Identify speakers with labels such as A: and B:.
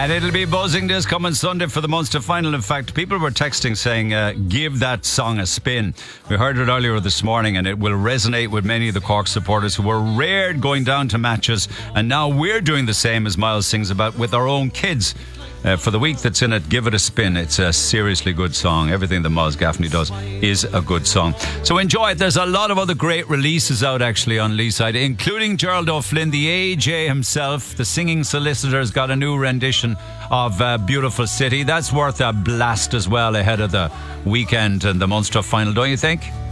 A: And it'll be buzzing this coming Sunday for the Munster final. In fact, people were texting saying, give that song a spin. We heard it earlier this morning, and it will resonate with many of the Cork supporters who were reared going down to matches. And now we're doing the same, as Miles sings about, with our own kids. For the week that's in it, give it a spin. It's a seriously good song. Everything that Miles Gaffney does is a good song. So enjoy it. There's a lot of other great releases out actually on Lee's side, including Gerald O'Flynn, the AJ himself. The singing solicitor's got a new rendition of Beautiful City. That's worth a blast as well ahead of the weekend and the Munster final, don't you think?